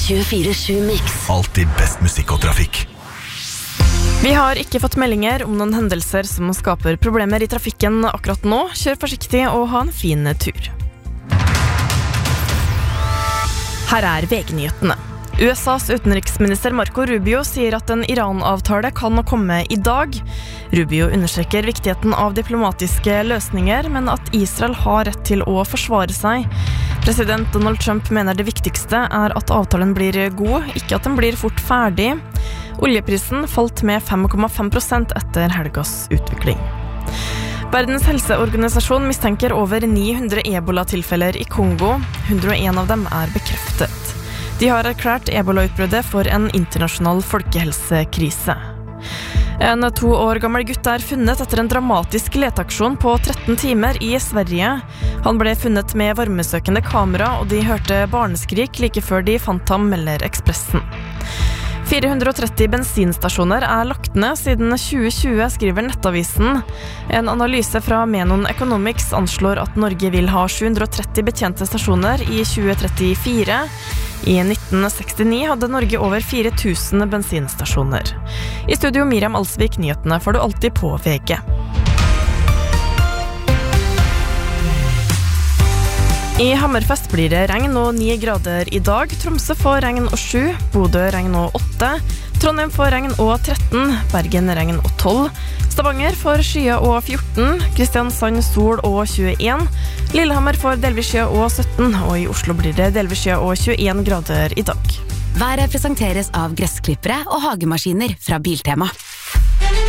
24/7 Mix. Alltid best musikk og trafikk. Vi har ikke fått meldinger om noen hendelser som skaper problemer i trafikken akkurat nå. Kjør forsiktig og ha en fin tur. Her er VG-nyhetene. USAs utenriksminister Marco Rubio sier at en Iran-avtale kan komme i dag. Rubio understreker viktigheten av diplomatiske løsninger, men at Israel har rett til å forsvare seg. President Donald Trump mener det viktigste er at avtalen blir god, ikke at den blir fort ferdig. Oljeprisen falt med 5,5% etter helgas utvikling. Verdens helseorganisasjon mistenker over 900 ebola-tilfeller i Kongo. 101 av dem er bekreftet. De har erklært ebola-utbruddet for en internasjonal folkehelsekrise. En 2 år gammel gutt er funnet etter en dramatisk leteaksjon på 13 timer i Sverige. Han ble funnet med varmesøkende kamera, og de hørte barneskrik like før de fant ham, melder Ekspressen. 430 bensinstasjoner er lagt ned siden 2020, skriver Nettavisen. En analyse fra Menon Economics anslår at Norge vil ha 730 betjente stasjoner i 2034. I 1969 hadde Norge over 4000 bensinstasjoner. I studio Miriam Alsvik, nyhetene får du alltid på VG. I Hammerfest blir det regn og 9 grader i dag. Tromsø får regn og 7, Bodø regn og 8, Trondheim får regn og 13, Bergen regn og 12, Stavanger får skya og 14, Kristiansand sol og 21, Lillehammer får delvis skya og 17, og i Oslo blir det delvis skya og 21 grader i dag. Været presenteres av gressklippere og hagemaskiner fra Biltema.